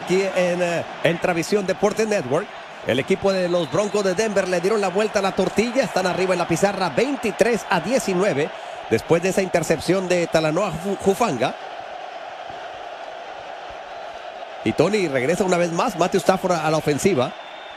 aquí en Travisión Deportes Network. El equipo de los Broncos de Denver le dieron la vuelta a la tortilla. Están arriba en la pizarra 23-19. Después de esa intercepción de Talanoa Hufanga. Y Tony regresa una vez más. Matthew Stafford a la ofensiva.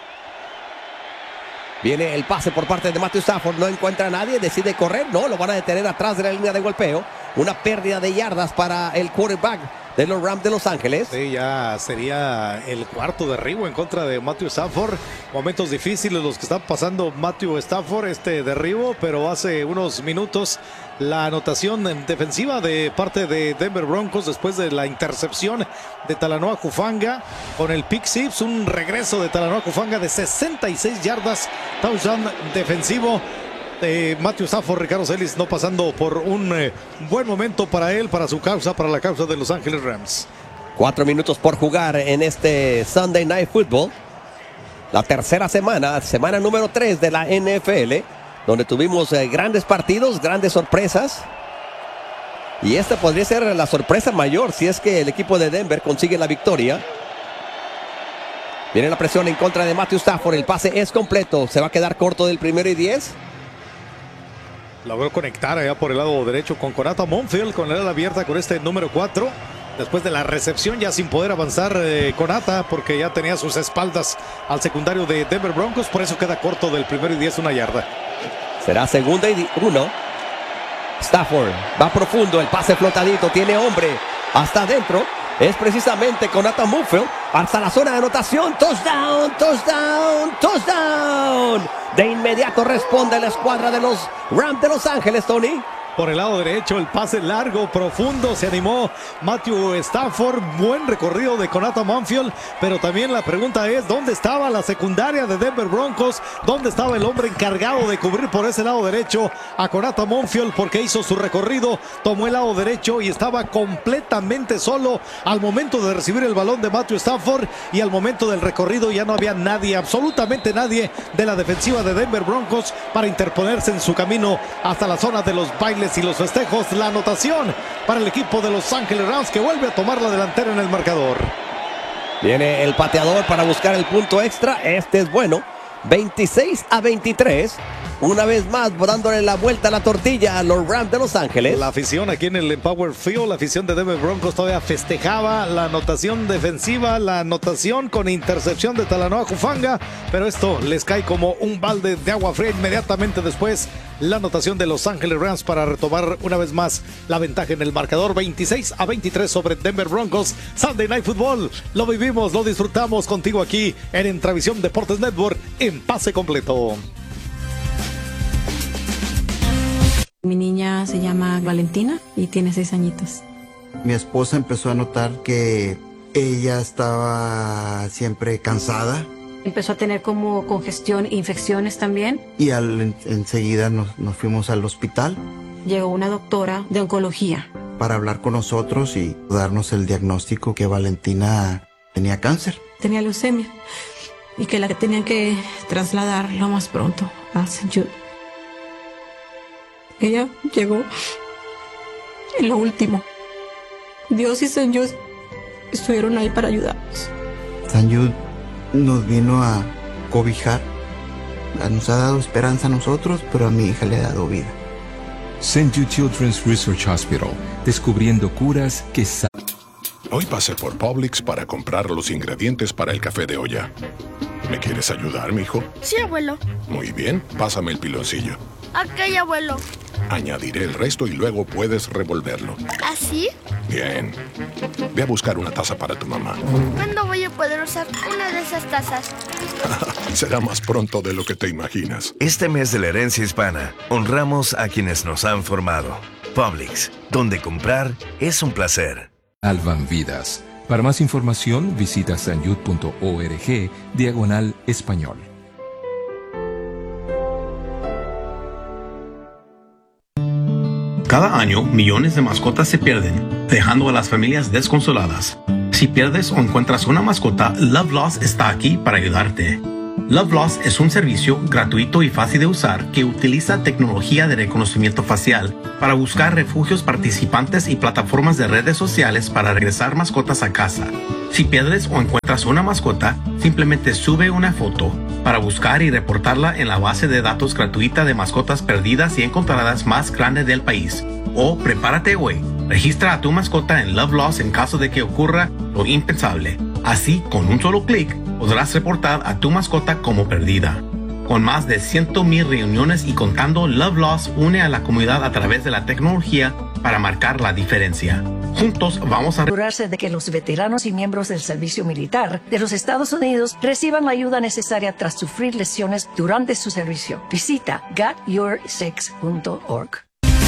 Viene el pase por parte de Matthew Stafford. No encuentra a nadie. Decide correr. No, lo van a detener atrás de la línea de golpeo. Una pérdida de yardas para el quarterback de los Rams de Los Ángeles. Sí, ya sería el cuarto derribo en contra de Matthew Stafford. Momentos difíciles los que está pasando Matthew Stafford, este derribo, pero hace unos minutos la anotación defensiva de parte de Denver Broncos después de la intercepción de Talanoa Hufanga con el pick six, un regreso de Talanoa Hufanga de 66 yardas, touchdown defensivo. Matthew Stafford, Ricardo Celis, no pasando por un buen momento para él, para su causa, para la causa de Los Ángeles Rams. 4 minutos por jugar en este Sunday Night Football. La tercera semana número 3 de la NFL, donde tuvimos grandes partidos, grandes sorpresas. Y esta podría ser la sorpresa mayor si es que el equipo de Denver consigue la victoria. Viene la presión en contra de Matthew Stafford, el pase es completo, se va a quedar corto del 1st-10. Logró conectar allá por el lado derecho con Konata Monfield, con la ala abierta con este número 4. Después de la recepción, ya sin poder avanzar Konata, porque ya tenía sus espaldas al secundario de Denver Broncos. Por eso queda corto del 1st-10, 1 yarda. Será 2nd-1. Stafford va profundo, el pase flotadito, tiene hombre hasta adentro. Es precisamente Konata Monfield hasta la zona de anotación. Touchdown, touchdown, touchdown. De inmediato responde la escuadra de los Rams de Los Ángeles, Tony. Por el lado derecho, el pase largo, profundo, se animó Matthew Stafford. Buen recorrido de Konata Monfield, pero también la pregunta es, ¿dónde estaba la secundaria de Denver Broncos? ¿Dónde estaba el hombre encargado de cubrir por ese lado derecho a Konata Monfield? Porque hizo su recorrido, tomó el lado derecho y estaba completamente solo al momento de recibir el balón de Matthew Stafford, y al momento del recorrido ya no había nadie, absolutamente nadie de la defensiva de Denver Broncos para interponerse en su camino hasta la zona de los bailes y los festejos. La anotación para el equipo de Los Ángeles Rams, que vuelve a tomar la delantera en el marcador. Viene el pateador para buscar el punto extra. Este es bueno. 26-23. Una vez más dándole la vuelta a la tortilla a los Rams de Los Ángeles. La afición aquí en el Empower Field, la afición de Denver Broncos todavía festejaba la anotación defensiva, la anotación con intercepción de Talanoa Hufanga, pero esto les cae como un balde de agua fría inmediatamente después. La anotación de Los Ángeles Rams para retomar una vez más la ventaja en el marcador, 26-23 sobre Denver Broncos. Sunday Night Football, lo vivimos, lo disfrutamos contigo aquí en Travisión Deportes Network en pase completo. Mi niña se llama Valentina y tiene 6 añitos. Mi esposa empezó a notar que ella estaba siempre cansada. Empezó a tener como congestión e infecciones también. Y enseguida nos fuimos al hospital. Llegó una doctora de oncología para hablar con nosotros y darnos el diagnóstico que Valentina tenía cáncer. Tenía leucemia y que la tenían que trasladar lo más pronto a St. Jude. Ella llegó en lo último. Dios y St. Jude estuvieron ahí para ayudarnos. St. Jude nos vino a cobijar. Nos ha dado esperanza a nosotros, pero a mi hija le ha dado vida. St. Jude Children's Research Hospital, descubriendo curas que Hoy pasé por Publix para comprar los ingredientes para el café de olla. ¿Me quieres ayudar, mijo? Sí, abuelo. Muy bien, pásame el piloncillo. Ok, abuelo. Añadiré el resto y luego puedes revolverlo. ¿Así? Bien. Ve a buscar una taza para tu mamá. ¿Cuándo voy a poder usar una de esas tazas? Será más pronto de lo que te imaginas. Este mes de la herencia hispana, honramos a quienes nos han formado. Publix, donde comprar es un placer. salvan vidas. Para más información, visita sanyud.org/español. Cada año, millones de mascotas se pierden, dejando a las familias desconsoladas. Si pierdes o encuentras una mascota, Love Lost está aquí para ayudarte. Loveloss es un servicio gratuito y fácil de usar que utiliza tecnología de reconocimiento facial para buscar refugios participantes y plataformas de redes sociales para regresar mascotas a casa. Si pierdes o encuentras una mascota, simplemente sube una foto para buscar y reportarla en la base de datos gratuita de mascotas perdidas y encontradas más grande del país. O prepárate hoy. Registra a tu mascota en Loveloss en caso de que ocurra lo impensable. Así, con un solo clic, podrás reportar a tu mascota como perdida. Con más de 100,000 reuniones y contando, Loveloss une a la comunidad a través de la tecnología para marcar la diferencia. Juntos vamos a asegurarse de que los veteranos y miembros del servicio militar de los Estados Unidos reciban la ayuda necesaria tras sufrir lesiones durante su servicio. Visita getyour6.org.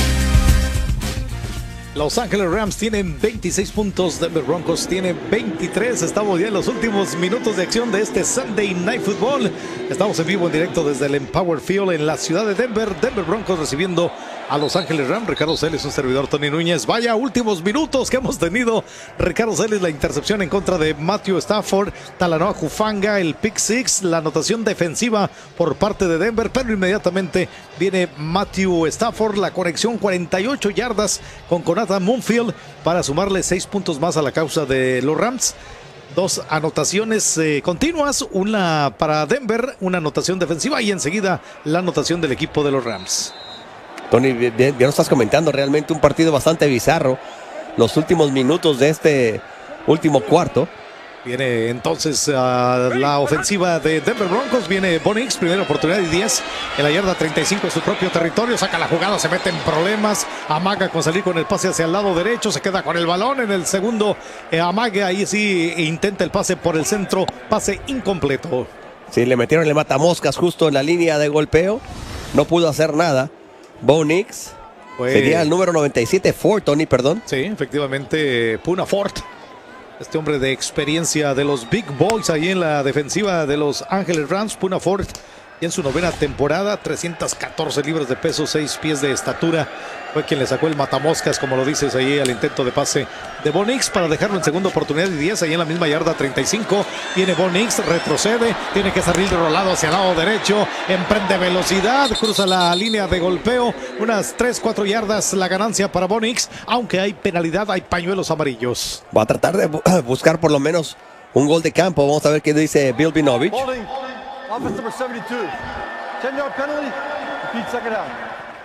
Los Ángeles Rams tienen 26 puntos, Denver Broncos tiene 23. Estamos ya en los últimos minutos de acción de este Sunday Night Football. Estamos en vivo, en directo desde el Empower Field en la ciudad de Denver. Denver Broncos recibiendo a Los Ángeles Rams. Ricardo Celis, un servidor, Tony Núñez. Vaya últimos minutos que hemos tenido. Ricardo Celis, la intercepción en contra de Matthew Stafford. Talanoa Hufanga, el pick six, la anotación defensiva por parte de Denver. Pero inmediatamente viene Matthew Stafford, la conexión 48 yardas con Jonathan Munfield para sumarle 6 puntos más a la causa de los Rams. Dos anotaciones continuas, una para Denver, una anotación defensiva y enseguida la anotación del equipo de los Rams. Tony, bien lo estás comentando, realmente un partido bastante bizarro. Los últimos minutos de este último cuarto. Viene entonces la ofensiva de Denver Broncos. Viene Bo Nix, primera oportunidad y 10 en la yarda 35 en su propio territorio. Saca la jugada, se mete en problemas. Amaga con salir con el pase hacia el lado derecho. Se queda con el balón en el segundo. Amaga ahí sí intenta el pase por el centro. Pase incompleto. Sí, le metieron el matamoscas justo en la línea de golpeo. No pudo hacer nada. Bo Nix. Sería el número 97, Ford, Tony, perdón. Sí, efectivamente, Poona Ford. Este hombre de experiencia de los Big Boys ahí en la defensiva de los Ángeles Rams. Poona Ford en su novena temporada, 314 libras de peso, 6 pies de estatura. Fue quien le sacó el matamoscas, como lo dices ahí, al intento de pase de Bo Nix para dejarlo en segunda oportunidad y 10 ahí en la misma yarda 35. Viene Bo Nix, retrocede, tiene que salir rolado hacia el lado derecho, emprende velocidad, cruza la línea de golpeo, unas 3-4 yardas la ganancia para Bo Nix, aunque hay penalidad, hay pañuelos amarillos. Va a tratar de buscar por lo menos un gol de campo. Vamos a ver qué dice Bill Vinovich. Offense number 72. 10-yard penalty. Repeat second out.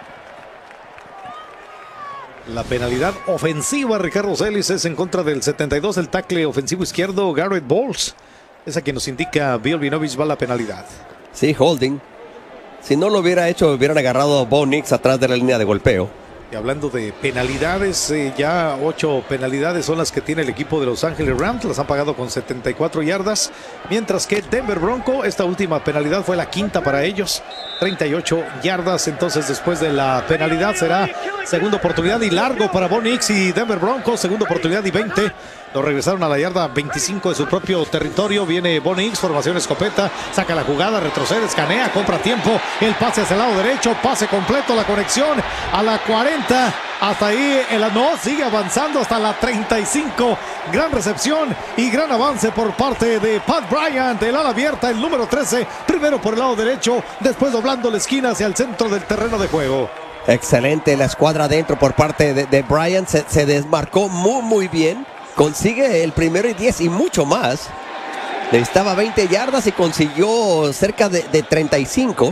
La penalidad ofensiva, Ricardo Celis, es en contra del 72, el tackle ofensivo izquierdo Garrett Bowles. Es a quien nos indica Bill Vinovich va la penalidad. Sí, holding. Si no lo hubiera hecho, hubieran agarrado a Bo Nix atrás de la línea de golpeo. Y hablando de penalidades, ya 8 penalidades son las que tiene el equipo de Los Ángeles Rams. Las han pagado con 74 yardas. Mientras que Denver Bronco, esta última penalidad fue la quinta para ellos. 38 yardas. Entonces, después de la penalidad, será segunda oportunidad y largo para Bo Nix y Denver Bronco. Segunda oportunidad y 20. Lo regresaron a la yarda 25 de su propio territorio. Viene Bo Nix, formación escopeta. Saca la jugada, retrocede, escanea, compra tiempo. El pase hacia el lado derecho. Pase completo, la conexión a la 40. Hasta ahí, sigue avanzando hasta la 35. Gran recepción y gran avance por parte de Pat Bryant. El ala abierta, el número 13. Primero por el lado derecho, después doblando la esquina hacia el centro del terreno de juego. Excelente la escuadra adentro por parte de Bryant. Se desmarcó muy bien. Consigue el primero y 10 y mucho más. Necesitaba 20 yardas y consiguió cerca de 35.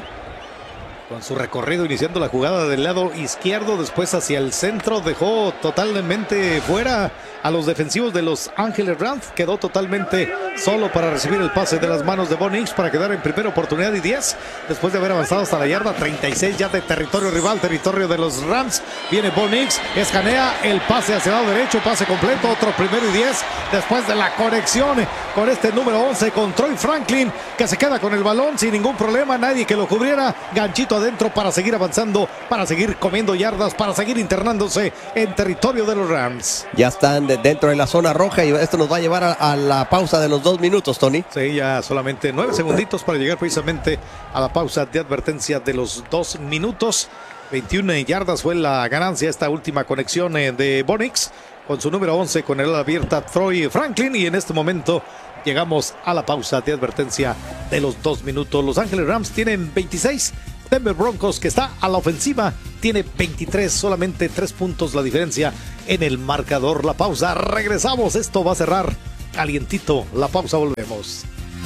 Con su recorrido iniciando la jugada del lado izquierdo, después hacia el centro, dejó totalmente fuera a los defensivos de Los Ángeles Rams. Quedó totalmente solo para recibir el pase de las manos de Bo Nix para quedar en primera oportunidad y 10. Después de haber avanzado hasta la yarda 36 ya de territorio rival, territorio de los Rams. Viene Bo Nix, escanea el pase hacia el lado derecho, pase completo, otro primero y 10. Después de la conexión con este número 11 con Troy Franklin, que se queda con el balón sin ningún problema, nadie que lo cubriera. Ganchito adentro para seguir avanzando, para seguir comiendo yardas, para seguir internándose en territorio de los Rams. Ya están dentro de la zona roja y esto nos va a llevar a la pausa de los 2 minutos, Tony. Sí, ya solamente 9 segunditos para llegar precisamente a la pausa de advertencia de los 2 minutos. 21 yardas fue la ganancia esta última conexión de Bo Nix. con su número 11, con el ala abierta Troy Franklin. Y en este momento llegamos a la pausa de advertencia de los 2 minutos. Los Ángeles Rams tienen 26. Denver Broncos, que está a la ofensiva, tiene 23. Solamente 3 puntos la diferencia en el marcador. La pausa, regresamos. Esto va a cerrar calientito. La pausa, volvemos.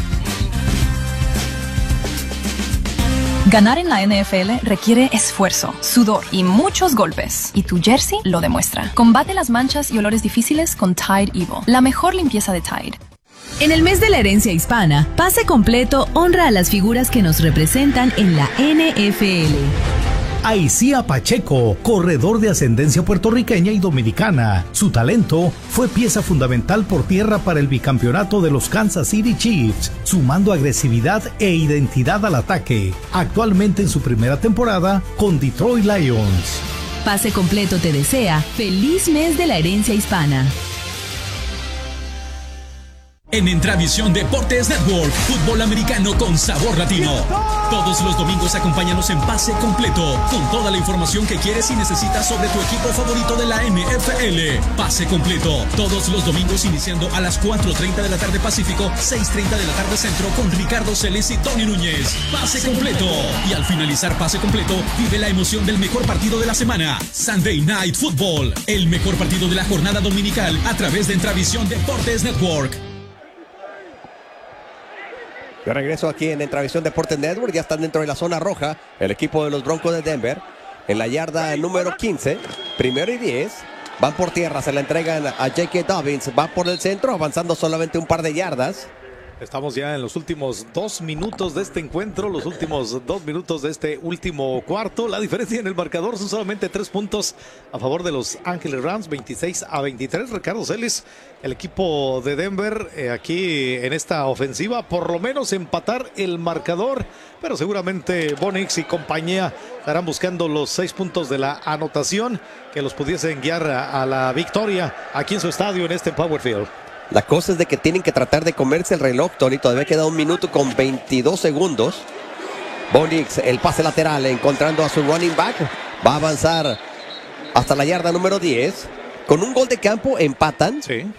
Ganar en la NFL requiere esfuerzo, sudor y muchos golpes. Y tu jersey lo demuestra. Combate las manchas y olores difíciles con Tide Evo, la mejor limpieza de Tide. En el mes de la herencia hispana, Pase Completo honra a las figuras que nos representan en la NFL. Aicía Pacheco, corredor de ascendencia puertorriqueña y dominicana. Su talento fue pieza fundamental por tierra para el bicampeonato de los Kansas City Chiefs, sumando agresividad e identidad al ataque. Actualmente en su primera temporada con Detroit Lions. Pase Completo te desea feliz mes de la herencia hispana. En Entravisión Deportes Network, fútbol americano con sabor latino. Todos los domingos acompáñanos en Pase Completo, con toda la información que quieres y necesitas sobre tu equipo favorito de la NFL. Pase Completo, todos los domingos iniciando a las 4:30 de la tarde Pacífico, 6:30 de la tarde Centro, con Ricardo Celis y Tony Núñez. Pase Completo. Y al finalizar Pase Completo, vive la emoción del mejor partido de la semana. Sunday Night Football, el mejor partido de la jornada dominical a través de Entravisión Deportes Network. De regreso aquí en Entravisión Deportes Network, ya están dentro de la zona roja el equipo de los Broncos de Denver. En la yarda número 15, 1st y 10, van por tierra, se la entregan a J.K. Dobbins, va por el centro, avanzando solamente un par de yardas. Estamos ya en los últimos 2 minutos de este encuentro, los últimos 2 minutos de este último cuarto. La diferencia en el marcador son solamente 3 puntos a favor de los Ángeles Rams, 26-23. Ricardo Celis, el equipo de Denver aquí en esta ofensiva, por lo menos empatar el marcador, pero seguramente Bo Nix y compañía estarán buscando los 6 puntos de la anotación que los pudiesen guiar a la victoria aquí en su estadio, en este Power Field. La cosa es de que tienen que tratar de comerse el reloj, Tony. Todavía queda 1 minuto con 22 segundos. Bo Nix, el pase lateral, encontrando a su running back. Va a avanzar hasta la yarda número 10. Con un gol de campo empatan. Sí.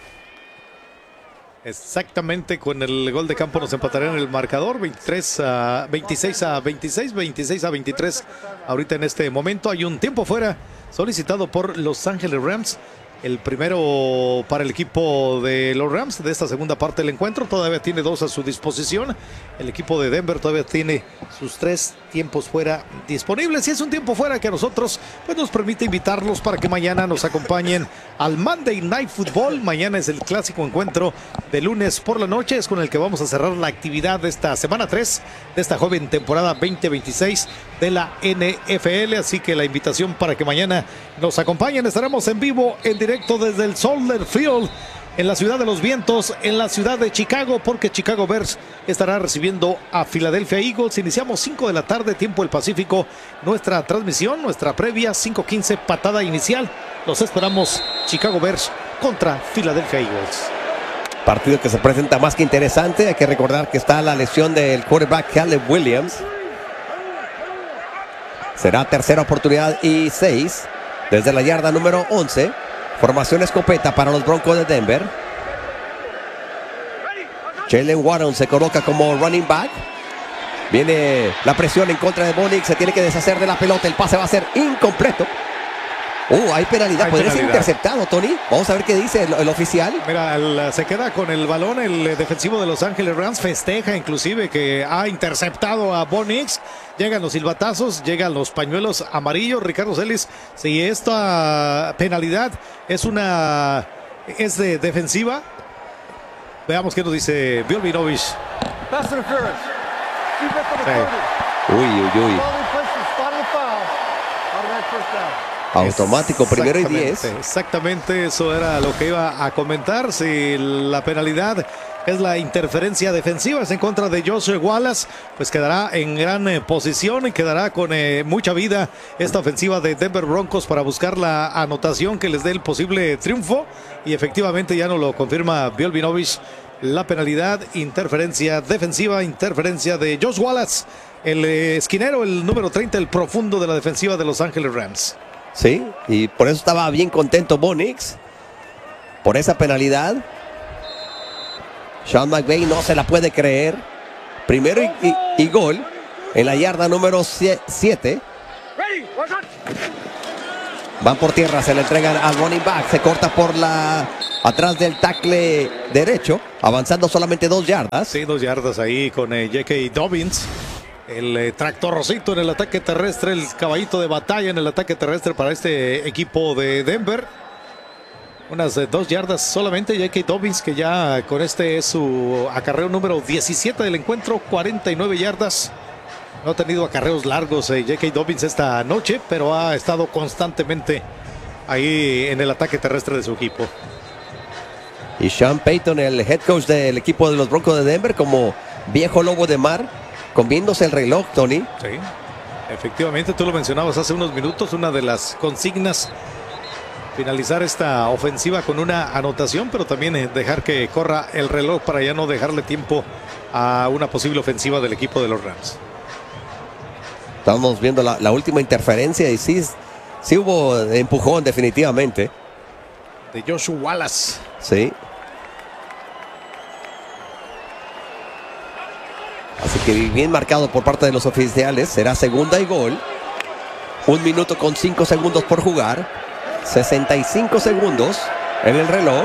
Exactamente, con el gol de campo nos empatarían el marcador. 26 a 26, 26 a 23. Ahorita en este momento hay un tiempo fuera solicitado por Los Ángeles Rams. El primero para el equipo de los Rams de esta segunda parte del encuentro. Todavía tiene 2 a su disposición. El equipo de Denver todavía tiene sus 3 tiempos fuera disponibles. Y es un tiempo fuera que a nosotros pues, nos permite invitarlos para que mañana nos acompañen al Monday Night Football. Mañana es el clásico encuentro de lunes por la noche. Es con el que vamos a cerrar la actividad de esta semana 3 de esta joven temporada 2026 de la NFL. Así que la invitación para que mañana nos acompañen. Estaremos en vivo, en directo desde el Soldier Field, en la ciudad de los vientos, en la ciudad de Chicago, porque Chicago Bears estará recibiendo a Philadelphia Eagles. Iniciamos 5 de la tarde, tiempo del Pacífico, nuestra transmisión, nuestra previa, 5:15, patada inicial. Los esperamos, Chicago Bears contra Philadelphia Eagles. Partido que se presenta más que interesante. Hay que recordar que está la lesión del quarterback Caleb Williams. Será tercera oportunidad y 6 desde la yarda número 11. Formación escopeta para los Broncos de Denver. Jalen Waddle se coloca como running back. Viene la presión en contra de Bo Nix. Se tiene que deshacer de la pelota. El pase va a ser incompleto. Hay penalidad. Podría ser interceptado, Tony. Vamos a ver qué dice el oficial. Mira, se queda con el balón el defensivo de Los Ángeles Rams. Festeja inclusive que ha interceptado a Bo Nix. Llegan los silbatazos, llegan los pañuelos amarillos. Ricardo Celis, si esta penalidad es de defensiva, veamos qué nos dice Bill Vinovich. Uy. Automático, 1st y 10. Exactamente, eso era lo que iba a comentar. Si la penalidad es la interferencia defensiva, es en contra de Joshua Wallace, pues quedará en gran posición y quedará con mucha vida esta ofensiva de Denver Broncos para buscar la anotación que les dé el posible triunfo. Y efectivamente ya nos lo confirma Bill Vinovich. La penalidad, interferencia defensiva, interferencia de Josh Wallace, el esquinero, el número 30, el profundo de la defensiva de Los Ángeles Rams. Sí, y por eso estaba bien contento Bo Nix. por esa penalidad. Sean McVay no se la puede creer. Primero y gol en la yarda número 7. Van por tierra, se le entregan al running back. Se corta por atrás del tackle derecho, avanzando solamente 2 yardas. Sí, 2 yardas ahí con J.K. Dobbins. El tractorcito en el ataque terrestre, el caballito de batalla en el ataque terrestre para este equipo de Denver. Unas 2 yardas solamente. J.K. Dobbins, que ya con este es su acarreo número 17 del encuentro, 49 yardas. No ha tenido acarreos largos J.K. Dobbins esta noche, pero ha estado constantemente ahí en el ataque terrestre de su equipo. Y Sean Payton, el head coach del equipo de los Broncos de Denver, como viejo lobo de mar, comiéndose el reloj, Tony. Sí, efectivamente, tú lo mencionabas hace unos minutos, una de las consignas, finalizar esta ofensiva con una anotación, pero también dejar que corra el reloj para ya no dejarle tiempo a una posible ofensiva del equipo de los Rams. Estamos viendo la última interferencia y sí hubo empujón definitivamente. De Joshua Wallace. Sí. Así que bien marcado por parte de los oficiales. Será segunda y gol. 1 minuto con 5 segundos por jugar. 65 segundos en el reloj.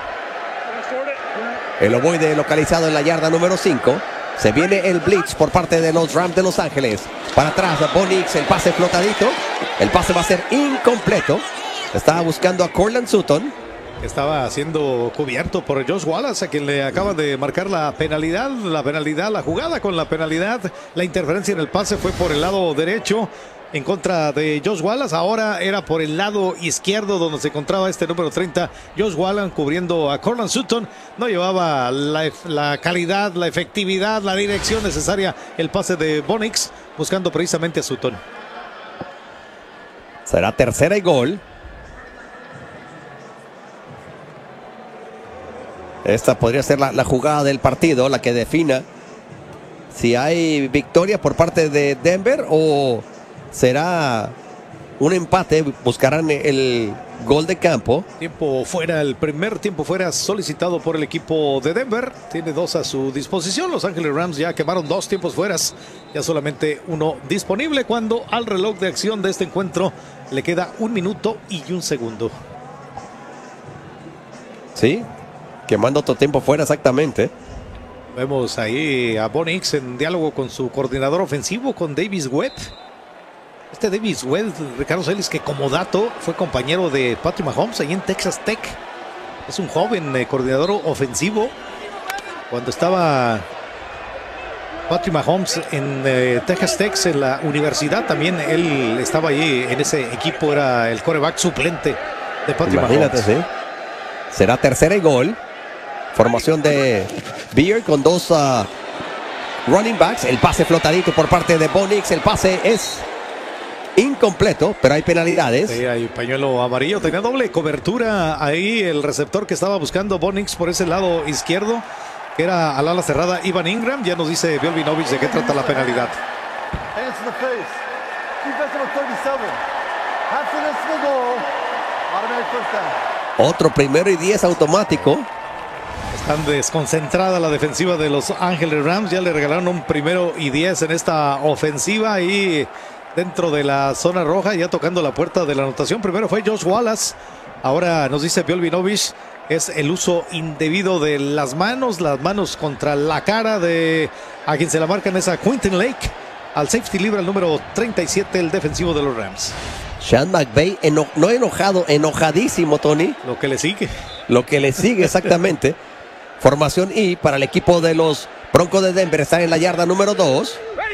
El ovoide localizado en la yarda número 5. Se viene el blitz por parte de los Rams de Los Ángeles. Para atrás, Bo Nix, el pase flotadito. El pase va a ser incompleto. Estaba buscando a Courtland Sutton. Estaba siendo cubierto por Josh Wallace, a quien le acaba de marcar la penalidad, la jugada con la penalidad. La interferencia en el pase fue por el lado derecho en contra de Josh Wallace. Ahora era por el lado izquierdo donde se encontraba este número 30, Josh Wallace, cubriendo a Courtland Sutton. No llevaba la calidad, la efectividad, la dirección necesaria el pase de Bo Nix, buscando precisamente a Sutton. Será tercera y gol. Esta podría ser la jugada del partido, la que defina si hay victoria por parte de Denver o será un empate. Buscarán el gol de campo. Tiempo fuera, el primer tiempo fuera solicitado por el equipo de Denver. Tiene 2 a su disposición. Los Ángeles Rams ya quemaron 2 tiempos fueras, ya solamente 1 disponible, cuando al reloj de acción de este encuentro le queda 1 minuto y 1 segundo. Sí, quemando otro tiempo fuera exactamente. Vemos ahí a Bo Nix en diálogo con su coordinador ofensivo, con Davis Webb. Este Davis Webb, Ricardo Celis, que como dato fue compañero de Patrick Mahomes ahí en Texas Tech. Es un joven coordinador ofensivo. Cuando estaba Patrick Mahomes en Texas Tech, en la universidad, también él estaba ahí en ese equipo, era el quarterback suplente de Patrick Mahomes. Sí. Será tercera y gol. Formación de Beard con 2 running backs. El pase flotadito por parte de Bo Nix. El pase es incompleto, pero hay penalidades. Sí, hay pañuelo amarillo. Tenía doble cobertura ahí el receptor que estaba buscando Bo Nix por ese lado izquierdo, que era al ala cerrada Evan Ingram. Ya nos dice Bielvinovich de qué trata la penalidad. Otro 1º y 10 automático. Están desconcentrada la defensiva de los Ángeles Rams. Ya le regalaron un 1º y 10 en esta ofensiva y dentro de la zona roja, ya tocando la puerta de la anotación. Primero fue Josh Wallace. Ahora nos dice Bielvinovich, es el uso indebido de las manos contra la cara de a quien se la marcan, es a Quentin Lake. Al safety libre, el número 37, el defensivo de los Rams. Sean McVay, no enojado, enojadísimo, Tony. Lo que le sigue. Lo que le sigue, exactamente. Formación I para el equipo de los Broncos de Denver. Está en la yarda número 2.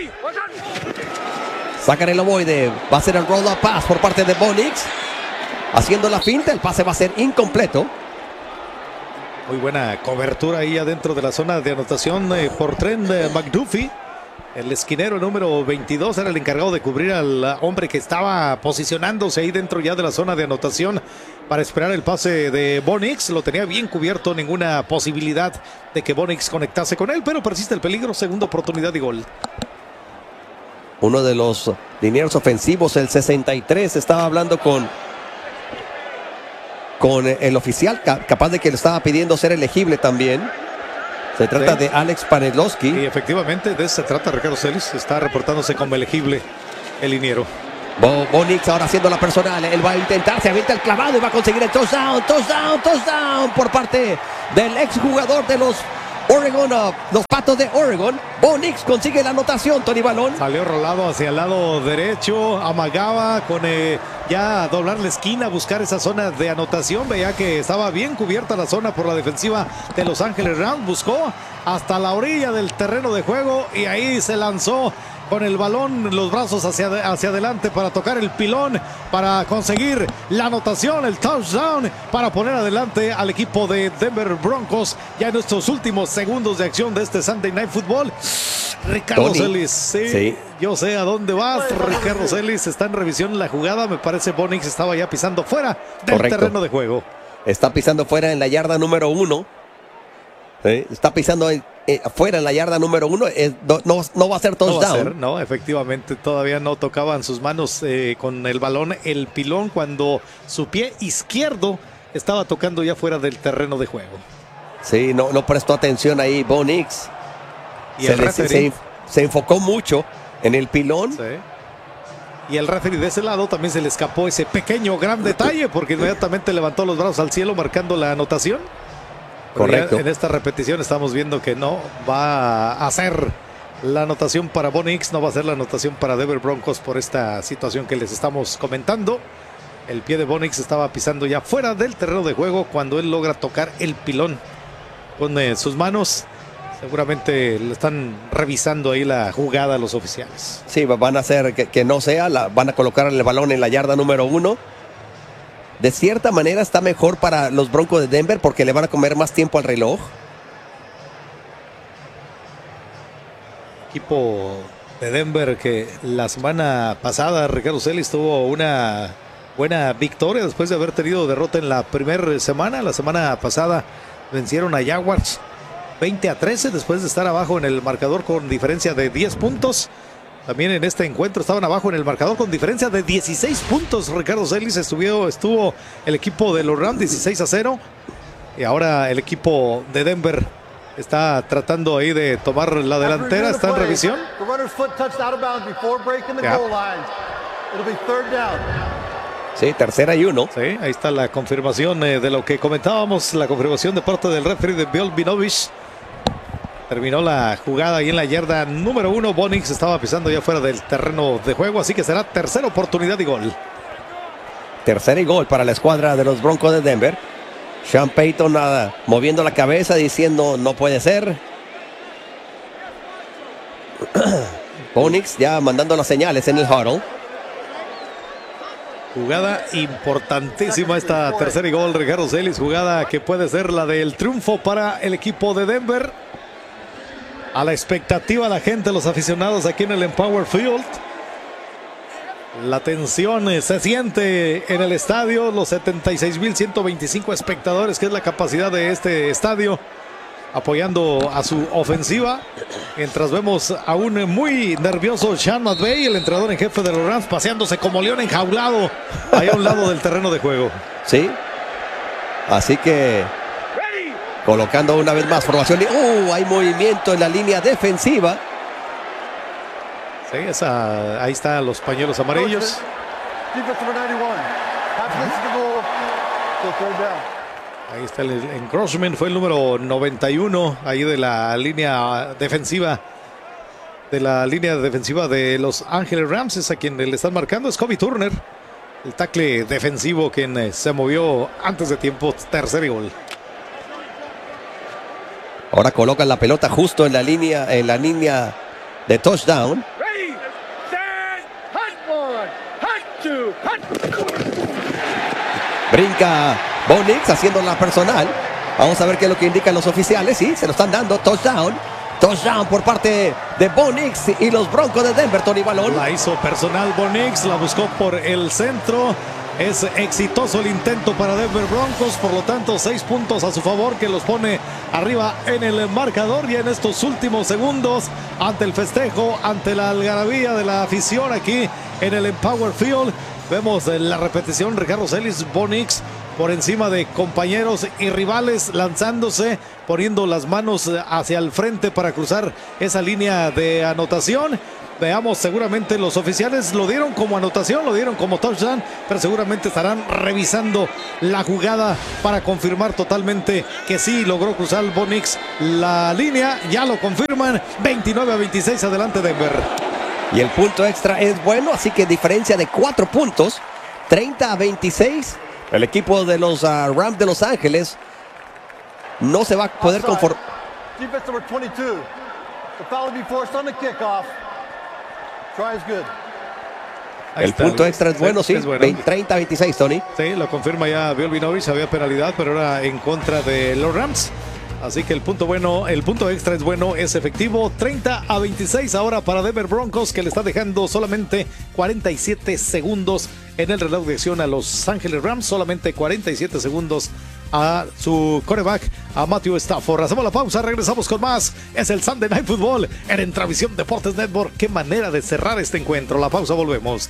Sacan el ovoide. Va a ser el roll-up pass por parte de Bo Nix. Haciendo la finta, el pase va a ser incompleto. Muy buena cobertura ahí adentro de la zona de anotación por Trent McDuffie. El esquinero número 22 era el encargado de cubrir al hombre que estaba posicionándose ahí dentro ya de la zona de anotación para esperar el pase de Bo Nix. Lo tenía bien cubierto, ninguna posibilidad de que Bo Nix conectase con él, pero persiste el peligro. Segunda oportunidad y gol. Uno de los linieros ofensivos, el 63, estaba hablando con con el oficial, capaz de que le estaba pidiendo ser elegible también. Se trata de Alex Panelowski. Y efectivamente de eso se trata. Ricardo Celis está reportándose como elegible el liniero. Bo Nix ahora haciendo la personal. Él va a intentar, se avienta el clavado y va a conseguir el touchdown por parte del exjugador de los Oregon, los Patos de Oregon. Bo Nix consigue la anotación, Tony Balón. Salió rolado hacia el lado derecho, amagaba con ya doblar la esquina, buscar esa zona de anotación. Veía que estaba bien cubierta la zona por la defensiva de Los Ángeles Rams. Buscó hasta la orilla del terreno de juego y ahí se lanzó con el balón, los brazos hacia adelante para tocar el pilón, para conseguir la anotación, el touchdown, para poner adelante al equipo de Denver Broncos ya en estos últimos segundos de acción de este Sunday Night Football. Ricardo Celis, sí, yo sé a dónde vas. Ricardo Celis está en revisión la jugada. Me parece Bo Nix estaba ya pisando fuera del terreno de juego. Está pisando fuera en la yarda número 1. Está pisando afuera en la yarda número 1, no va a ser touchdown. No, efectivamente todavía no tocaban sus manos con el balón, el pilón, cuando su pie izquierdo estaba tocando ya fuera del terreno de juego. Sí, no prestó atención ahí Bo Nix. Y se enfocó mucho en el pilón. Sí. Y el referee de ese lado también se le escapó ese pequeño gran detalle, porque inmediatamente levantó los brazos al cielo marcando la anotación. Correcto. En esta repetición estamos viendo que no va a hacer la anotación para Bo Nix, no va a ser la anotación para Denver Broncos por esta situación que les estamos comentando. El pie de Bo Nix estaba pisando ya fuera del terreno de juego cuando él logra tocar el pilón con sus manos. Seguramente le están revisando ahí la jugada a los oficiales. Sí, van a hacer que no sea, van a colocar el balón en la yarda número 1. De cierta manera está mejor para los Broncos de Denver porque le van a comer más tiempo al reloj. Equipo de Denver que la semana pasada, Ricardo Celis, tuvo una buena victoria después de haber tenido derrota en la primera semana. La semana pasada vencieron a Jaguars 20-13 después de estar abajo en el marcador con diferencia de 10 puntos. También en este encuentro estaban abajo en el marcador con diferencia de 16 puntos. Ricardo Celis estuvo el equipo de los Rams 16-0. Y ahora el equipo de Denver está tratando ahí de tomar la delantera. Está en revisión. Sí, 3rd-y-1. Sí, ahí está la confirmación de lo que comentábamos. La confirmación de parte del referee de Bill Vinovich. Terminó la jugada ahí en la yarda número 1. Bo Nix estaba pisando ya fuera del terreno de juego, así que será tercera oportunidad y gol. Tercera y gol para la escuadra de los Broncos de Denver. Sean Payton moviendo la cabeza diciendo no puede ser. Bo Nix ya mandando las señales en el huddle. Jugada importantísima esta tercera y gol, Ricardo Celis. Jugada que puede ser la del triunfo para el equipo de Denver. A la expectativa la gente, los aficionados aquí en el Empower Field. La tensión se siente en el estadio. Los 76,125 espectadores, que es la capacidad de este estadio, apoyando a su ofensiva. Mientras vemos a un muy nervioso Sean McVay, el entrenador en jefe de los Rams, paseándose como león enjaulado ahí a un lado del terreno de juego. Sí. Así que colocando una vez más formación. Hay movimiento en la línea defensiva. Sí, ahí están los pañuelos amarillos. Ahí está el encroachment, fue el número 91 ahí de la línea defensiva. De la línea defensiva de Los Ángeles Rams, es a quien le están marcando. Es Kobe Turner, el tackle defensivo, quien se movió antes de tiempo. Tercer y gol. Ahora colocan la pelota justo en la línea de touchdown. Brinca Bo Nix haciendo la personal. Vamos a ver qué es lo que indican los oficiales. Sí, se lo están dando. Touchdown. Touchdown por parte de Bo Nix y los Broncos de Denver. Tony Balón. La hizo personal Bo Nix, la buscó por el centro. Es exitoso el intento para Denver Broncos, por lo tanto 6 puntos a su favor, que los pone arriba en el marcador. Y en estos últimos segundos, ante el festejo, ante la algarabía de la afición aquí en el Empower Field, vemos la repetición. Ricardo Celis, Bo Nix por encima de compañeros y rivales, lanzándose, poniendo las manos hacia el frente para cruzar esa línea de anotación. Veamos, seguramente los oficiales lo dieron como anotación, lo dieron como touchdown, pero seguramente estarán revisando la jugada para confirmar totalmente que sí logró cruzar Bo Nix la línea. Ya lo confirman, 29-26 adelante Denver. Y el punto extra es bueno, así que diferencia de 4 puntos, 30-26. El equipo de los Rams de Los Ángeles no se va a poder conformar. Defense number 22. The foul will be forced on the kickoff. Try is good. El punto extra es bueno, sí. Es bueno. 30-26, Tony. Sí, lo confirma ya Bill Vinovich. Había penalidad, pero era en contra de los Rams. Así que el punto extra es bueno, es efectivo. 30-26 ahora para Denver Broncos, que le está dejando solamente 47 segundos en el reloj de acción a Los Ángeles Rams. Solamente 47 segundos a su quarterback, a Matthew Stafford. Hacemos la pausa, regresamos con más. Es el Sunday Night Football en Entravisión Deportes Network. Qué manera de cerrar este encuentro. La pausa, volvemos.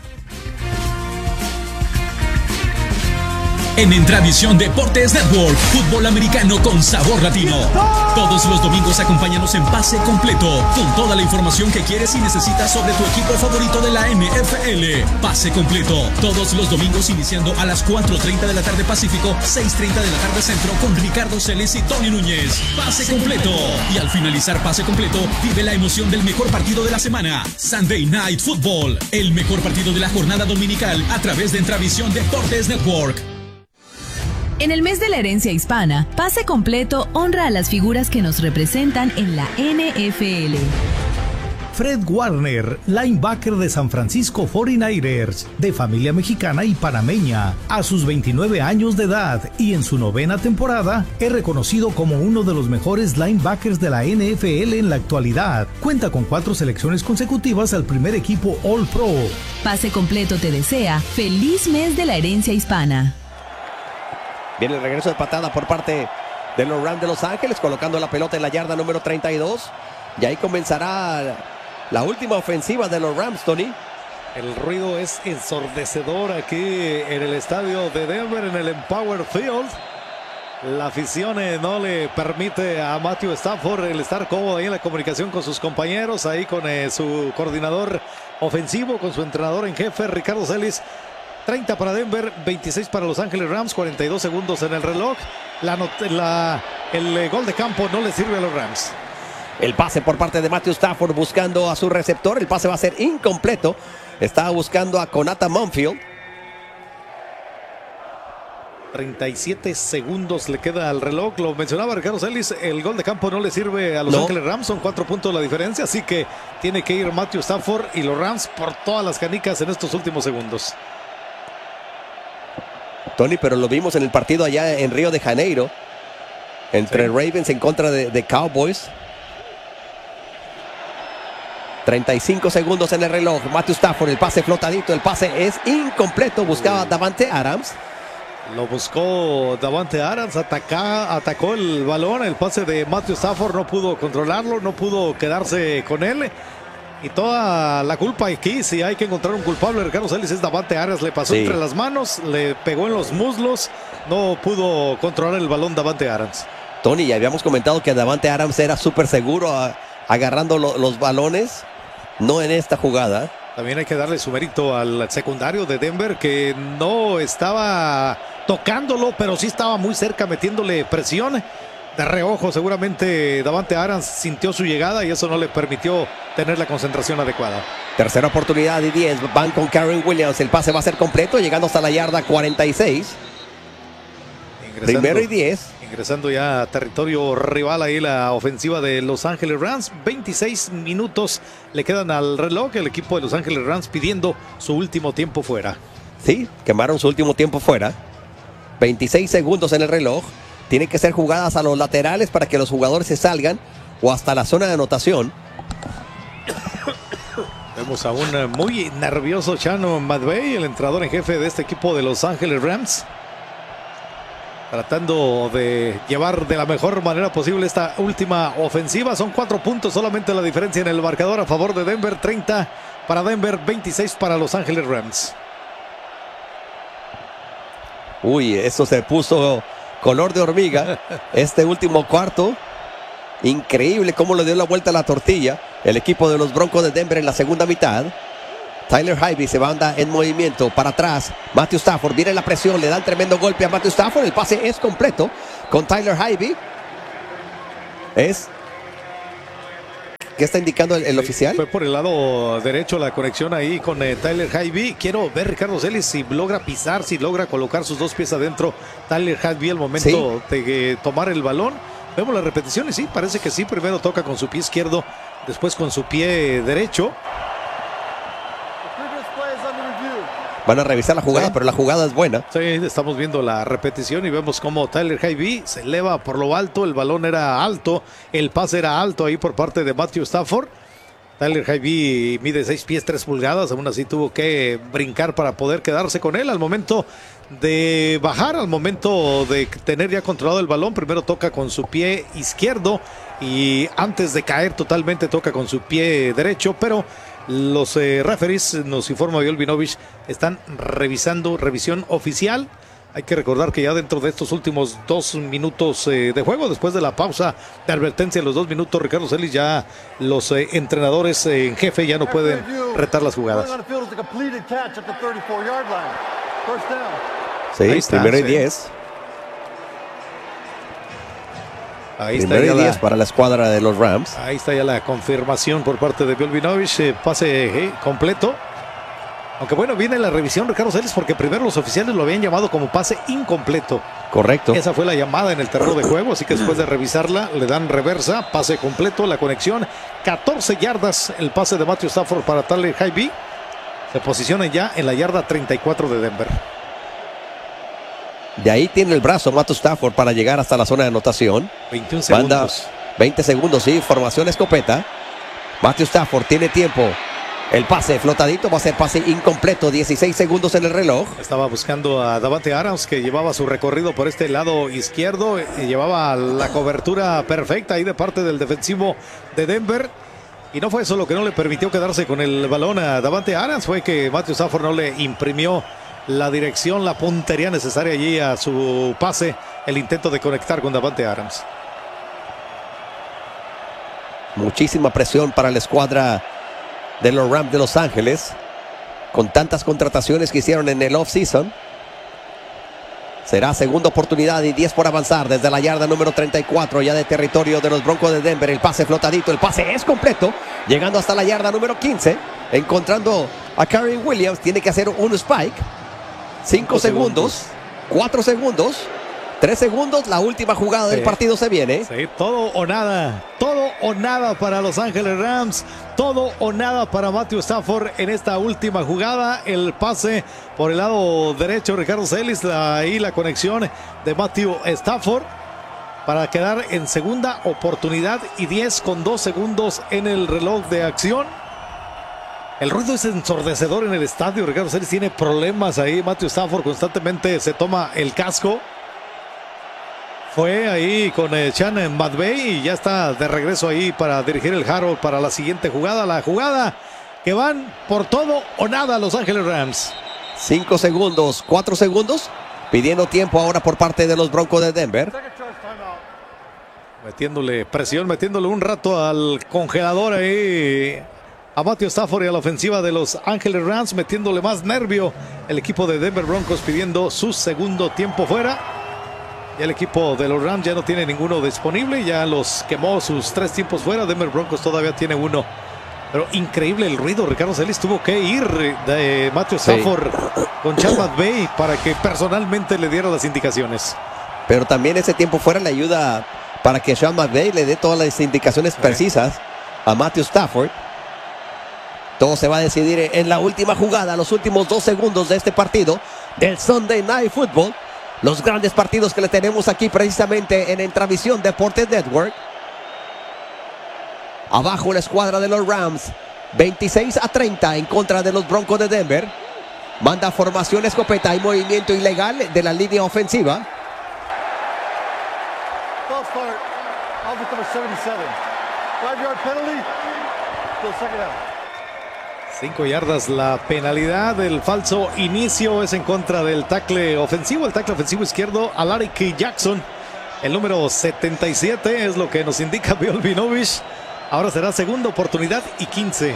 En Entravisión Deportes Network, fútbol americano con sabor latino. Todos los domingos acompáñanos en Pase Completo, con toda la información que quieres y necesitas sobre tu equipo favorito de la NFL. Pase Completo, todos los domingos iniciando a las 4:30 de la tarde Pacífico, 6:30 de la tarde Centro, con Ricardo Celis y Tony Núñez. Pase Completo. Y al finalizar Pase Completo, vive la emoción del mejor partido de la semana. Sunday Night Football, el mejor partido de la jornada dominical a través de Entravisión Deportes Network. En el mes de la herencia hispana, Pase Completo honra a las figuras que nos representan en la NFL. Fred Warner, linebacker de San Francisco 49ers, de familia mexicana y panameña, a sus 29 años de edad y en su 9ª temporada, es reconocido como uno de los mejores linebackers de la NFL en la actualidad. Cuenta con 4 selecciones consecutivas al primer equipo All Pro. Pase Completo te desea feliz mes de la herencia hispana. Viene el regreso de patada por parte de los Rams de Los Ángeles, colocando la pelota en la yarda número 32. Y ahí comenzará la última ofensiva de los Rams, Tony. El ruido es ensordecedor aquí en el estadio de Denver, en el Empower Field. La afición no le permite a Matthew Stafford el estar cómodo ahí en la comunicación con sus compañeros, ahí con su coordinador ofensivo, con su entrenador en jefe, Ricardo Celis. 30 para Denver, 26 para Los Ángeles Rams, 42 segundos en el reloj. El gol de campo no le sirve a los Rams. El pase por parte de Matthew Stafford buscando a su receptor. El pase va a ser incompleto. Estaba buscando a Konata Monfield. 37 segundos le queda al reloj. Lo mencionaba Ricardo Celis, el gol de campo no le sirve a Los Ángeles Rams. Son 4 puntos la diferencia, así que tiene que ir Matthew Stafford y los Rams por todas las canicas en estos últimos segundos. Tony, pero lo vimos en el partido allá en Río de Janeiro, entre Ravens en contra de Cowboys. 35 segundos en el reloj. Matthew Stafford, el pase flotadito, el pase es incompleto. Buscaba a Davante Adams. Lo buscó Davante Adams, atacó el balón. El pase de Matthew Stafford no pudo controlarlo, no pudo quedarse con él. Y toda la culpa aquí, si hay que encontrar un culpable, Ricardo Celis, es Davante Adams. Le pasó entre las manos, le pegó en los muslos, no pudo controlar el balón Davante Adams. Tony, ya habíamos comentado que Davante Adams era súper seguro agarrando los balones, no en esta jugada. También hay que darle su mérito al secundario de Denver, que no estaba tocándolo, pero sí estaba muy cerca metiéndole presión. De reojo, seguramente Davante Adams sintió su llegada y eso no le permitió tener la concentración adecuada. Tercera oportunidad y 10. Van con Karen Williams. El pase va a ser completo, llegando hasta la yarda 46. Primero y 10. Ingresando ya a territorio rival ahí la ofensiva de Los Ángeles Rams. 26 minutos le quedan al reloj. El equipo de Los Ángeles Rams pidiendo su último tiempo fuera. Sí, quemaron su último tiempo fuera. 26 segundos en el reloj. Tienen que ser jugadas a los laterales para que los jugadores se salgan o hasta la zona de anotación. Vemos a un muy nervioso Chano McVay, el entrenador en jefe de este equipo de Los Ángeles Rams, tratando de llevar de la mejor manera posible esta última ofensiva. Son 4 puntos solamente la diferencia en el marcador a favor de Denver. 30 para Denver, 26 para Los Ángeles Rams. Uy, eso se puso color de hormiga. Este último cuarto, increíble cómo le dio la vuelta a la tortilla el equipo de los Broncos de Denver en la segunda mitad. Tyler Higbee se manda en movimiento para atrás. Matthew Stafford, viene la presión, le da el tremendo golpe a Matthew Stafford. El pase es completo con Tyler Higbee. ¿Qué está indicando el oficial? Fue por el lado derecho la conexión ahí con Tyler Higbee. Quiero ver Ricardo Celis si logra pisar, si logra colocar sus dos pies adentro. Tyler Higbee al momento de tomar el balón. Vemos la repetición y sí, parece que sí. Primero toca con su pie izquierdo, después con su pie derecho. Van a revisar la jugada, pero la jugada es buena. Sí, estamos viendo la repetición y vemos cómo Tyler Higbee se eleva por lo alto. El balón era alto, el pase era alto ahí por parte de Matthew Stafford. Tyler Higbee mide 6 pies 3 pulgadas, aún así tuvo que brincar para poder quedarse con él. Al momento de bajar, al momento de tener ya controlado el balón, primero toca con su pie izquierdo y antes de caer totalmente toca con su pie derecho, pero los referees, nos informa Bill Vinovich, están revisando, revisión oficial. Hay que recordar que ya dentro de estos últimos 2 minutos de juego, después de la pausa de advertencia, los 2 minutos, Ricardo Celis, ya los entrenadores en jefe ya no pueden retar las jugadas. Sí, primero y 10. Ahí está primero ya y 10 para la escuadra de los Rams. Ahí está ya la confirmación por parte de Bill Vinovich. Pase completo. Aunque bueno, viene la revisión, Ricardo Celis, porque primero los oficiales lo habían llamado como pase incompleto. Correcto. Esa fue la llamada en el terreno de juego, así que después de revisarla le dan reversa, pase completo, la conexión, 14 yardas el pase de Matthew Stafford para Tyler Higbee. Se posicionan ya en la yarda 34 de Denver. De ahí tiene el brazo Matthew Stafford para llegar hasta la zona de anotación. 21 segundos. Manda 20 segundos, sí, formación escopeta. Matthew Stafford tiene tiempo. El pase flotadito va a ser pase incompleto, 16 segundos en el reloj. Estaba buscando a Davante Adams, que llevaba su recorrido por este lado izquierdo y llevaba la cobertura perfecta ahí de parte del defensivo de Denver. Y no fue eso lo que no le permitió quedarse con el balón a Davante Adams, fue que Matthew Stafford no le imprimió la dirección, la puntería necesaria allí a su pase, el intento de conectar con Davante Adams. Muchísima presión para la escuadra de los Rams de Los Ángeles, con tantas contrataciones que hicieron en el off-season. Será segunda oportunidad y 10 por avanzar desde la yarda número 34, ya de territorio de los Broncos de Denver. El pase flotadito, el pase es completo, llegando hasta la yarda número 15, encontrando a Kyren Williams. Tiene que hacer un spike. 5 segundos, 4 segundos, 3 segundos, la última jugada del partido se viene. Sí, todo o nada para Los Ángeles Rams, todo o nada para Matthew Stafford en esta última jugada. El pase por el lado derecho, Ricardo Celis, ahí la conexión de Matthew Stafford para quedar en segunda oportunidad y 10 con 2 segundos en el reloj de acción. El ruido es ensordecedor en el estadio. Ricardo Celis tiene problemas ahí. Matthew Stafford constantemente se toma el casco. Fue ahí con Sean McVay y ya está de regreso ahí para dirigir el Harold para la siguiente jugada. La jugada que van por todo o nada Los Ángeles Rams. 5 segundos, 4 segundos. Pidiendo tiempo ahora por parte de los Broncos de Denver. Metiéndole presión, metiéndole un rato al congelador ahí a Matthew Stafford y a la ofensiva de Los Ángeles Rams, metiéndole más nervio el equipo de Denver Broncos pidiendo su segundo tiempo fuera. Ya el equipo de los Rams ya no tiene ninguno disponible, ya los quemó sus 3 tiempos fuera. Denver Broncos todavía tiene uno. Pero increíble el ruido. Ricardo Celis tuvo que ir de Matthew Stafford con Sean McVay para que personalmente le diera las indicaciones. Pero también ese tiempo fuera le ayuda para que Sean McVay le dé todas las indicaciones precisas a Matthew Stafford. Todo se va a decidir en la última jugada, los últimos 2 segundos de este partido del Sunday Night Football. Los grandes partidos que le tenemos aquí precisamente en Intravisión Deportes Network. Abajo la escuadra de los Rams, 26-30 en contra de los Broncos de Denver. Manda formación escopeta y movimiento ilegal de la línea ofensiva. False start, offense number 77. 5-yard penalty, still second down. 5 yardas la penalidad. El falso inicio es en contra del tackle ofensivo. El tackle ofensivo izquierdo, Alaric Jackson. El número 77 es lo que nos indica Bill Vinovich. Ahora será segunda oportunidad y 15.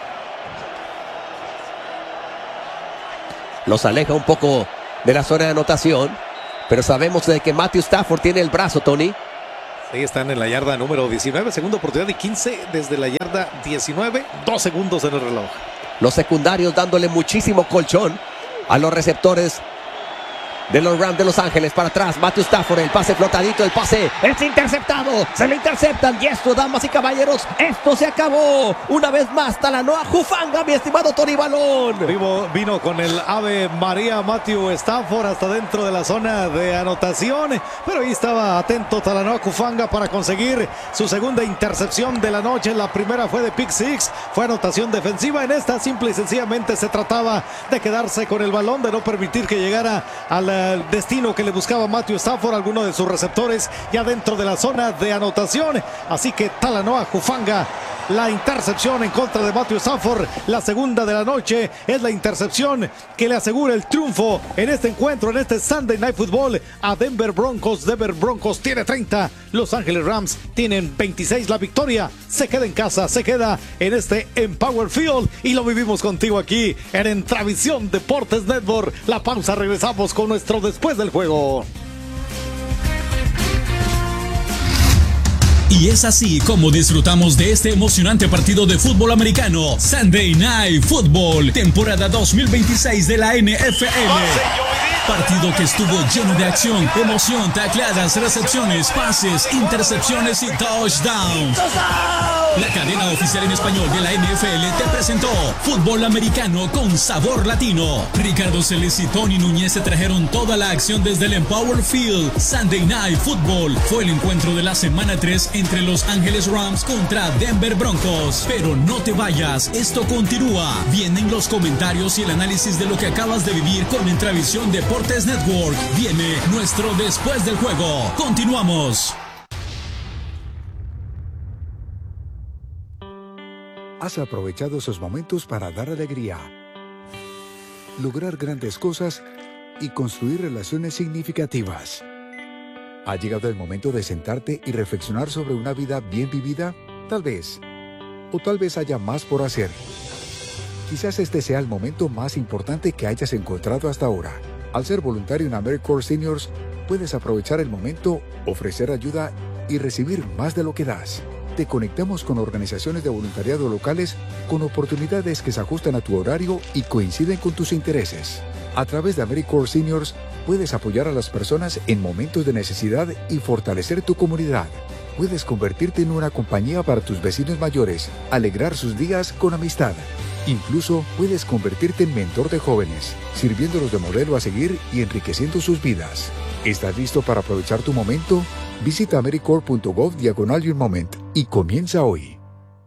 Los aleja un poco de la zona de anotación, pero sabemos de que Matthew Stafford tiene el brazo, Tony. Sí, están en la yarda número 19, segunda oportunidad y 15 desde la yarda 19, 2 segundos en el reloj. Los secundarios dándole muchísimo colchón a los receptores de los Rams de Los Ángeles. Para atrás, Matthew Stafford, el pase flotadito, el pase es interceptado, se le interceptan, y esto, damas y caballeros, esto se acabó. Una vez más, Talanoa Hufanga, mi estimado Tony Balón. Vino con el Ave María Matthew Stafford hasta dentro de la zona de anotación, pero ahí estaba atento Talanoa Hufanga para conseguir su segunda intercepción de la noche. La primera fue de pick six, fue anotación defensiva. En esta simple y sencillamente se trataba de quedarse con el balón, de no permitir que llegara al destino que le buscaba Matthew Stafford, alguno de sus receptores ya dentro de la zona de anotación. Así que Talanoa Hufanga, la intercepción en contra de Matthew Stafford, la segunda de la noche, es la intercepción que le asegura el triunfo en este encuentro, en este Sunday Night Football a Denver Broncos. Denver Broncos tiene 30, Los Ángeles Rams tienen 26. La victoria se queda en casa, se queda en este Empower Field, y lo vivimos contigo aquí en Entravisión Deportes Network. La pausa, regresamos con nuestro después del juego. Y es así como disfrutamos de este emocionante partido de fútbol americano, Sunday Night Football, temporada 2026 de la NFL. Partido que estuvo lleno de acción, emoción, tacleadas, recepciones, pases, intercepciones y touchdowns. La cadena oficial en español de la NFL te presentó fútbol americano con sabor latino. Ricardo Celis y Tony Núñez se trajeron toda la acción desde el Empower Field. Sunday Night Football fue el encuentro de la semana 3 entre Los Ángeles Rams contra Denver Broncos. Pero no te vayas, esto continúa. Vienen los comentarios y el análisis de lo que acabas de vivir con Entravisión Deportes Network. Viene nuestro después del juego. Continuamos. Has aprovechado esos momentos para dar alegría, lograr grandes cosas y construir relaciones significativas. ¿Ha llegado el momento de sentarte y reflexionar sobre una vida bien vivida? Tal vez. O tal vez haya más por hacer. Quizás este sea el momento más importante que hayas encontrado hasta ahora. Al ser voluntario en AmeriCorps Seniors, puedes aprovechar el momento, ofrecer ayuda y recibir más de lo que das. Te conectamos con organizaciones de voluntariado locales con oportunidades que se ajustan a tu horario y coinciden con tus intereses. A través de AmeriCorps Seniors, puedes apoyar a las personas en momentos de necesidad y fortalecer tu comunidad. Puedes convertirte en una compañía para tus vecinos mayores, alegrar sus días con amistad. Incluso puedes convertirte en mentor de jóvenes, sirviéndolos de modelo a seguir y enriqueciendo sus vidas. ¿Estás listo para aprovechar tu momento? Visita americorps.gov/yourmoment y comienza hoy.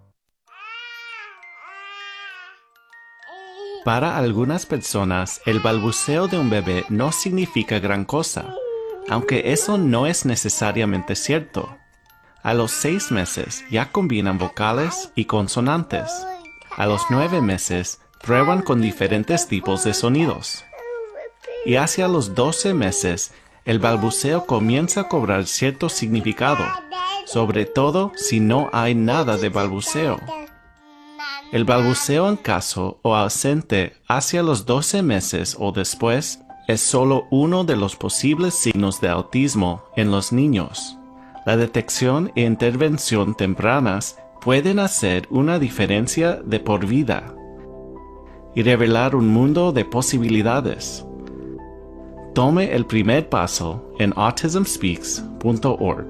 Para algunas personas, el balbuceo de un bebé no significa gran cosa, aunque eso no es necesariamente cierto. A los 6 meses ya combinan vocales y consonantes. A los 9 meses prueban con diferentes tipos de sonidos. Y hacia los 12 meses, el balbuceo comienza a cobrar cierto significado, sobre todo si no hay nada de balbuceo. El balbuceo en caso o ausente hacia los 12 meses o después es solo uno de los posibles signos de autismo en los niños. La detección e intervención tempranas pueden hacer una diferencia de por vida y revelar un mundo de posibilidades. Tome el primer paso en autismspeaks.org.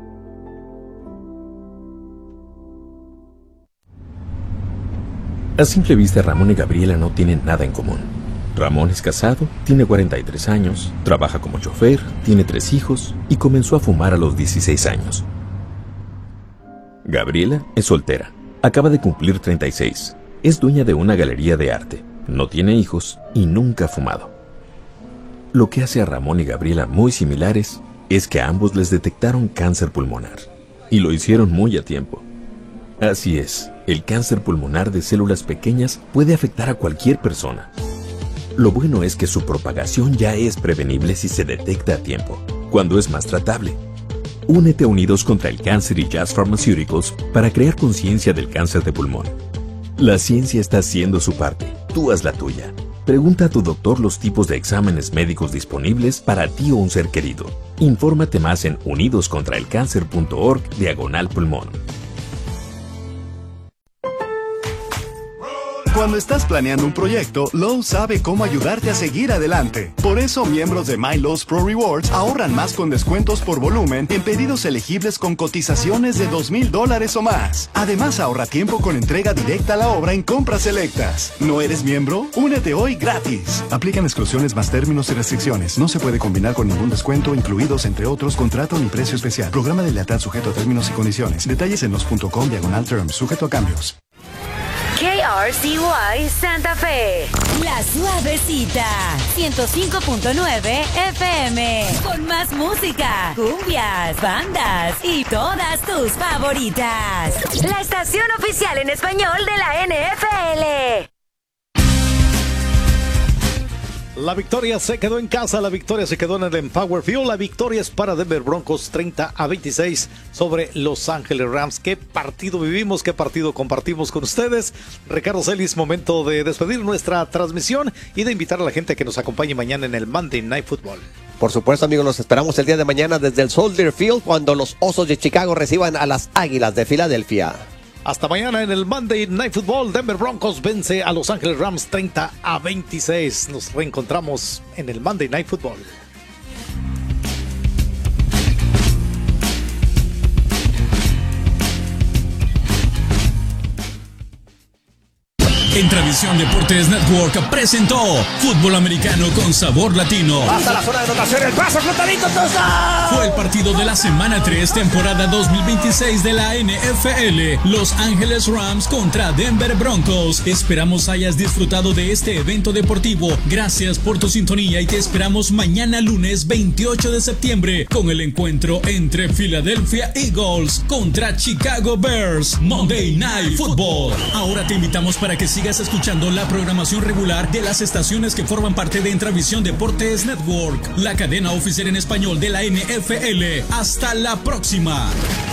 A simple vista, Ramón y Gabriela no tienen nada en común. Ramón es casado, tiene 43 años, trabaja como chofer, tiene 3 hijos y comenzó a fumar a los 16 años. Gabriela es soltera, acaba de cumplir 36, es dueña de una galería de arte, no tiene hijos y nunca ha fumado. Lo que hace a Ramón y Gabriela muy similares es que a ambos les detectaron cáncer pulmonar, y lo hicieron muy a tiempo. Así es, el cáncer pulmonar de células pequeñas puede afectar a cualquier persona. Lo bueno es que su propagación ya es prevenible si se detecta a tiempo, cuando es más tratable. Únete a Unidos contra el Cáncer y Jazz Pharmaceuticals para crear conciencia del cáncer de pulmón. La ciencia está haciendo su parte, tú haz la tuya. Pregunta a tu doctor los tipos de exámenes médicos disponibles para ti o un ser querido. Infórmate más en unidoscontraelcancer.org/pulmón. Cuando estás planeando un proyecto, Lowe's sabe cómo ayudarte a seguir adelante. Por eso, miembros de My Lowe's Pro Rewards ahorran más con descuentos por volumen en pedidos elegibles con cotizaciones de $2,000 o más. Además, ahorra tiempo con entrega directa a la obra en compras selectas. ¿No eres miembro? Únete hoy gratis. Aplican exclusiones más términos y restricciones. No se puede combinar con ningún descuento, incluidos, entre otros, contrato ni precio especial. Programa de lealtad sujeto a términos y condiciones. Detalles en los.com/terms, sujeto a cambios. KRCY Santa Fe. La Suavecita. 105.9 FM. Con más música, cumbias, bandas y todas tus favoritas. La estación oficial en español de la NFL. La victoria se quedó en casa, la victoria se quedó en el Empower Field, la victoria es para Denver Broncos 30-26 sobre Los Ángeles Rams. ¿Qué partido vivimos? ¿Qué partido compartimos con ustedes? Ricardo Celis, momento de despedir nuestra transmisión y de invitar a la gente a que nos acompañe mañana en el Monday Night Football. Por supuesto, amigos, los esperamos el día de mañana desde el Soldier Field cuando los Osos de Chicago reciban a las Águilas de Filadelfia. Hasta mañana en el Monday Night Football. Denver Broncos vence a Los Ángeles Rams 30-26. Nos reencontramos en el Monday Night Football. En Tradición Deportes Network presentó Fútbol Americano con Sabor Latino. Hasta la zona de anotación, el paso flotadito, touchdown. Fue el partido de la semana 3, temporada 2026 de la NFL. Los Ángeles Rams contra Denver Broncos. Esperamos hayas disfrutado de este evento deportivo. Gracias por tu sintonía y te esperamos mañana lunes 28 de septiembre con el encuentro entre Philadelphia Eagles contra Chicago Bears. Monday Night Football. Ahora te invitamos para que sigas escuchando la programación regular de las estaciones que forman parte de Entravisión Deportes Network, la cadena oficial en español de la NFL. Hasta la próxima.